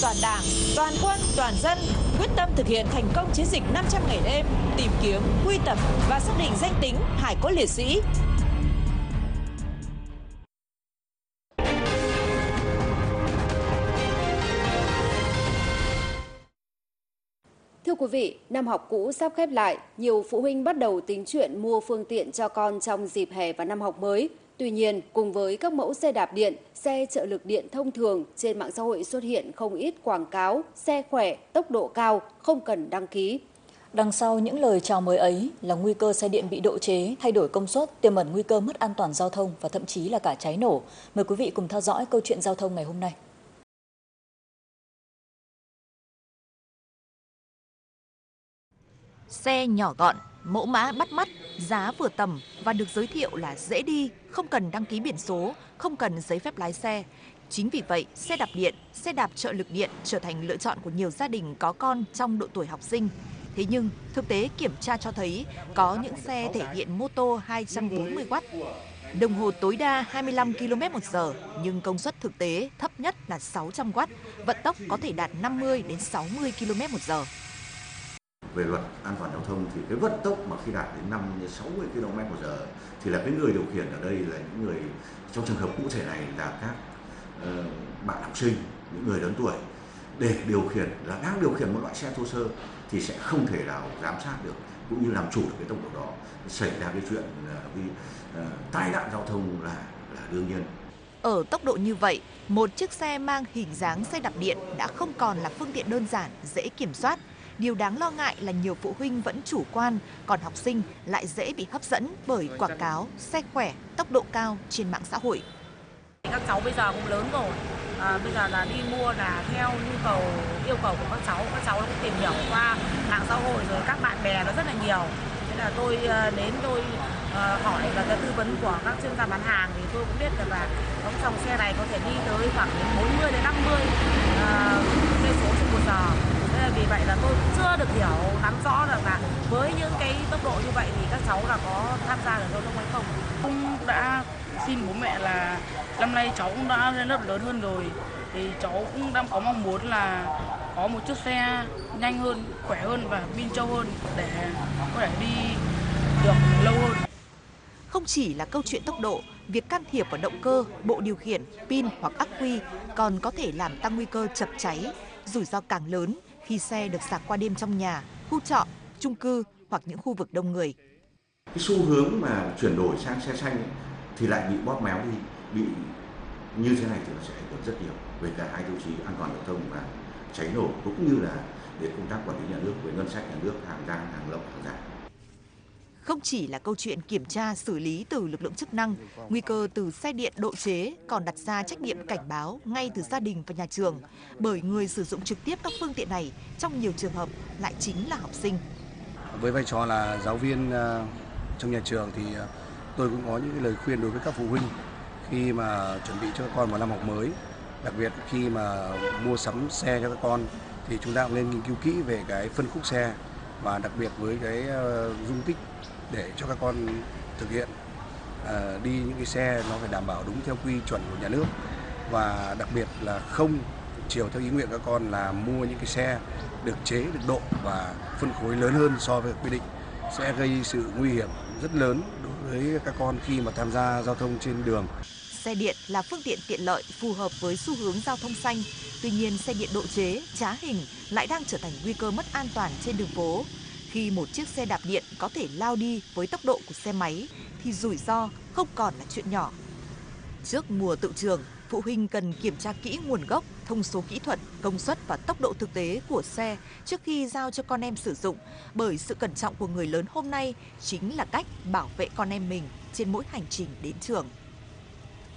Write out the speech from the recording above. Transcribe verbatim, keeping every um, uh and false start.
toàn Đảng, toàn quân, toàn dân quyết tâm thực hiện thành công chiến dịch năm trăm ngày đêm, tìm kiếm, quy tập và xác định danh tính hải cốt liệt sĩ. Thưa quý vị, năm học cũ sắp khép lại, nhiều phụ huynh bắt đầu tính chuyện mua phương tiện cho con trong dịp hè và năm học mới. Tuy nhiên, cùng với các mẫu xe đạp điện, xe trợ lực điện thông thường, trên mạng xã hội xuất hiện không ít quảng cáo, xe khỏe, tốc độ cao, không cần đăng ký. Đằng sau những lời chào mời ấy là nguy cơ xe điện bị độ chế, thay đổi công suất, tiềm ẩn nguy cơ mất an toàn giao thông và thậm chí là cả cháy nổ. Mời quý vị cùng theo dõi câu chuyện giao thông ngày hôm nay. Xe nhỏ gọn, mẫu mã bắt mắt, giá vừa tầm và được giới thiệu là dễ đi, không cần đăng ký biển số, không cần giấy phép lái xe. Chính vì vậy, xe đạp điện, xe đạp trợ lực điện trở thành lựa chọn của nhiều gia đình có con trong độ tuổi học sinh. Thế nhưng, thực tế kiểm tra cho thấy có những xe thể hiện mô tô hai trăm bốn mươi oát, đồng hồ tối đa hai mươi lăm ki lô mét một giờ, nhưng công suất thực tế thấp nhất là sáu trăm oát, vận tốc có thể đạt năm mươi đến sáu mươi ki lô mét một giờ. Về luật an toàn giao thông thì cái vận tốc mà khi đạt đến năm đến sáu mươi ki lô mét một giờ thì là cái người điều khiển ở đây là những người, trong trường hợp cụ thể này là các uh, bạn học sinh, những người lớn tuổi, để điều khiển là đang điều khiển một loại xe thô sơ thì sẽ không thể nào giám sát được cũng như làm chủ được cái tốc độ đó. Xảy ra cái chuyện uh, vì uh, tai nạn giao thông là là đương nhiên. Ở tốc độ như vậy, một chiếc xe mang hình dáng xe đạp điện đã không còn là phương tiện đơn giản, dễ kiểm soát. Điều đáng lo ngại là nhiều phụ huynh vẫn chủ quan, còn học sinh lại dễ bị hấp dẫn bởi quảng cáo xe khỏe, tốc độ cao trên mạng xã hội. Các cháu bây giờ cũng lớn rồi, à, bây giờ là đi mua là theo nhu cầu, yêu cầu của các cháu. Các cháu cũng tìm hiểu qua mạng xã hội rồi các bạn bè nó rất là nhiều. Thế là tôi đến tôi uh, hỏi và cái tư vấn của các chuyên gia bán hàng thì tôi cũng biết được là có dòng xe này có thể đi tới khoảng đến bốn mươi đến năm mươi cây số trên một giờ. Vì vậy là tôi cũng chưa được hiểu nắm rõ được là với những cái tốc độ như vậy thì các cháu là có tham gia được giao thông hay không. Cũng đã xin bố mẹ là năm nay cháu cũng đã lên lớp lớn hơn rồi thì cháu cũng đang có mong muốn là có một chiếc xe nhanh hơn, khỏe hơn và pin trâu hơn để có thể đi được lâu hơn. Không chỉ là câu chuyện tốc độ, việc can thiệp vào động cơ, bộ điều khiển, pin hoặc ắc quy còn có thể làm tăng nguy cơ chập cháy, rủi ro càng lớn khi xe được sạc qua đêm trong nhà, khu trọ, chung cư hoặc những khu vực đông người. Cái xu hướng mà chuyển đổi sang xe xanh ấy, thì lại bị bóp méo đi, bị như thế này thì nó sẽ ảnh hưởng rất nhiều về cả hai tiêu chí an toàn giao thông và cháy nổ, cũng như là để công tác quản lý nhà nước về ngân sách nhà nước, hàng gian, hàng lậu, hàng giả. Không chỉ là câu chuyện kiểm tra xử lý từ lực lượng chức năng, nguy cơ từ xe điện độ chế còn đặt ra trách nhiệm cảnh báo ngay từ gia đình và nhà trường, bởi người sử dụng trực tiếp các phương tiện này trong nhiều trường hợp lại chính là học sinh. Với vai trò là giáo viên trong nhà trường thì tôi cũng có những lời khuyên đối với các phụ huynh khi mà chuẩn bị cho các con vào năm học mới, đặc biệt khi mà mua sắm xe cho các con thì chúng ta cũng nên nghiên cứu kỹ về cái phân khúc xe và đặc biệt với cái dung tích để cho các con thực hiện uh, đi những cái xe nó phải đảm bảo đúng theo quy chuẩn của nhà nước, và đặc biệt là không chiều theo ý nguyện các con là mua những cái xe được chế, được độ và phân khối lớn hơn so với quy định, sẽ gây sự nguy hiểm rất lớn đối với các con khi mà tham gia giao thông trên đường. Xe điện là phương tiện tiện lợi phù hợp với xu hướng giao thông xanh, tuy nhiên xe điện độ chế, trá hình lại đang trở thành nguy cơ mất an toàn trên đường phố. Khi một chiếc xe đạp điện có thể lao đi với tốc độ của xe máy thì rủi ro không còn là chuyện nhỏ. Trước mùa tự trường, phụ huynh cần kiểm tra kỹ nguồn gốc, thông số kỹ thuật, công suất và tốc độ thực tế của xe trước khi giao cho con em sử dụng, bởi sự cẩn trọng của người lớn hôm nay chính là cách bảo vệ con em mình trên mỗi hành trình đến trường.